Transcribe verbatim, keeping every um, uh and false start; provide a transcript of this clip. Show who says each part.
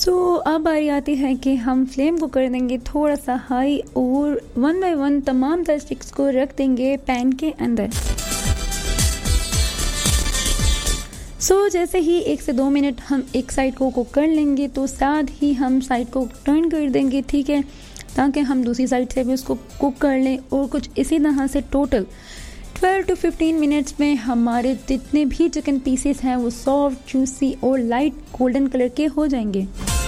Speaker 1: सो so, अब बारी आती है कि हम फ्लेम को कर देंगे थोड़ा सा हाई और वन बाय वन तमाम तरह स्टिक्स को रख देंगे पैन के अंदर। सो so, जैसे ही एक से दो मिनट हम एक साइड को कुक कर लेंगे तो साथ ही हम साइड को टर्न कर देंगे, ठीक है, ताकि हम दूसरी साइड से भी उसको कुक कर लें। और कुछ इसी तरह से total twelve to fifteen minutes में हमारे जितने भी चिकन पीसेस हैं वो सॉफ्ट, जूसी और लाइट गोल्डन कलर के हो जाएंगे।